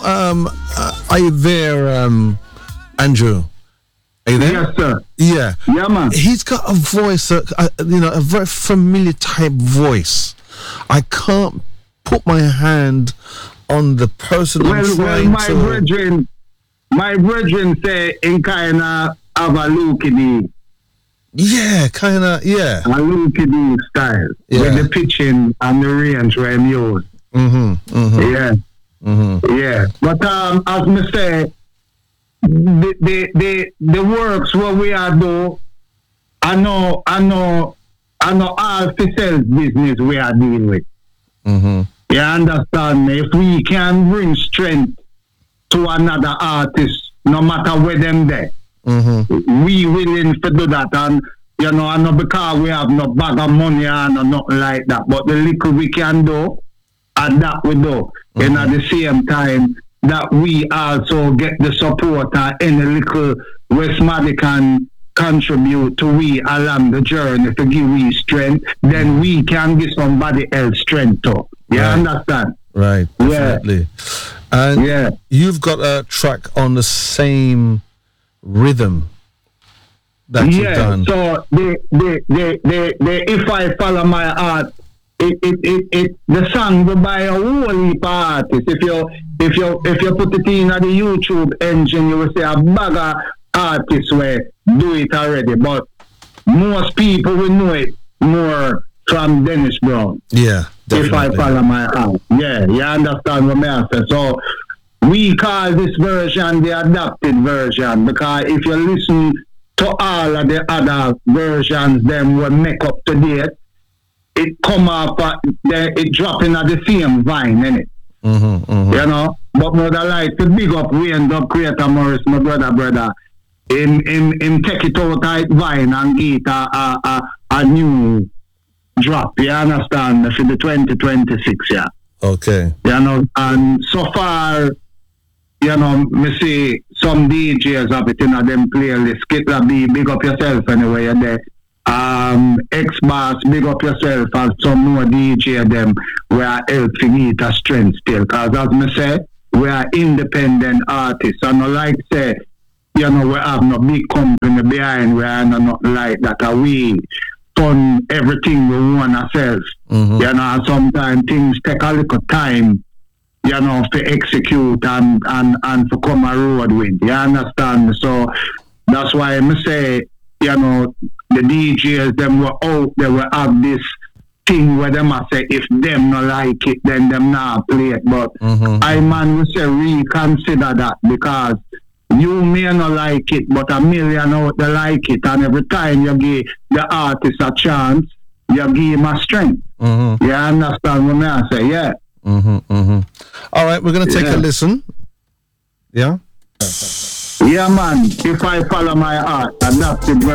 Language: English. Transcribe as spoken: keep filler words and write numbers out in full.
um, uh, are you there, um, Andrew? Are you there? Yes, sir. Yeah. Yeah, man. He's got a voice, uh, uh, you know, a very familiar type voice. I can't put my hand on the person Well, I'm well, trying my to... brethren, my brethren say in kind of have a Luke Yeah, kind of, yeah. a Luke style Yeah. with the pitching and the range where I'm used. Mm-hmm, mm-hmm, Yeah, mm-hmm. yeah. But um, as me say, the the the, the works what we are do, I know, I know, I know all for sales business we are dealing with. Mm-hmm. You understand me? If we can bring strength to another artist, no matter where them there, Mm-hmm. we willing to do that. And you know, I know because we have no bag of money and or nothing like that. But the little we can do, and that we do. Mm-hmm. And at the same time, that we also get the support and any little Westmatic can contribute to we along the journey to give we strength, then we can give somebody else strength too. You Right. understand? Right, definitely. And Yeah. you've got a track on the same rhythm that you've Yeah, done. so the the, the, the, the if I follow my art, it it, it, it the song will by a whole heap of artists. If you if you if you put it in the YouTube engine, you will see a bag of artists where do it already. But most people will know it more from Dennis Brown. Yeah, definitely. If I follow my art. Yeah, you understand what I say. So we call this version the adapted version because if you listen to all of the other versions, them will make up to date, it come off, uh, it dropping at the same vine, innit? Mm-hmm, mm-hmm. You know? But more than like to big up Wayne Dub Creator Morris, my brother, brother. Him, him, him take it out of vine and get a, a, a, a new drop, you understand? For the twenty twenty-six, yeah. Okay. You know, and so far, you know, me see some D Js have it in a them playlist. Skitla B, big up yourself anyway, you're there. Um, X-Bass, big up yourself, and some more D J them we are helping it a strength still. Because as me say, we are independent artists. And I like say, you know, we have no big company behind, we are not like that. And we done everything we want ourselves. Mm-hmm. You know, and sometimes things take a little time, you know, to execute and, and, and to come a road with. You understand? So that's why I say, you know, the D Js, them were out, they will have this thing where them I say, if them not like it, then them not play it. But Mm-hmm. I man will say reconsider that because you may not like it, but a million out there like it. And every time you give the artist a chance, you give him a strength. Mm-hmm. You understand what I say? Yeah. Mm-hmm, mm-hmm. All right, we're going to take Yeah. a listen. Yeah? Yeah, man. If I follow my heart, adapted